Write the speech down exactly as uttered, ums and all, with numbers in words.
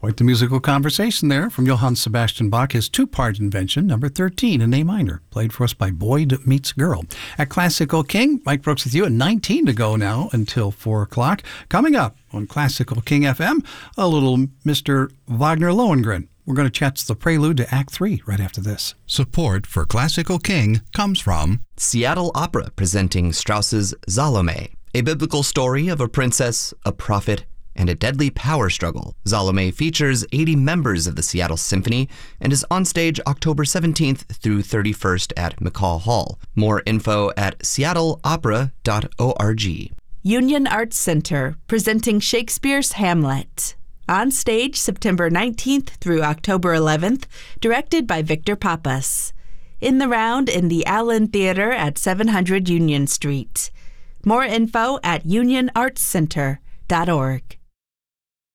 Quite the musical conversation there from Johann Sebastian Bach, his two-part invention, number thirteen in A minor, played for us by Boyd Meets Girl. At Classical King, Mike Brooks with you at nineteen to go now until four o'clock. Coming up on Classical King F M, a little Mister Wagner Lohengrin. We're going to chat the prelude to Act three right after this. Support for Classical King comes from Seattle Opera presenting Strauss's Salome, a biblical story of a princess, a prophet, and a deadly power struggle. Salome features eighty members of the Seattle Symphony and is on stage October seventeenth through thirty-first at McCall Hall. More info at seattle opera dot org. Union Arts Center presenting Shakespeare's Hamlet. On stage September nineteenth through October eleventh, directed by Victor Pappas. In the round in the Allen Theater at seven hundred Union Street. More info at union arts center dot org.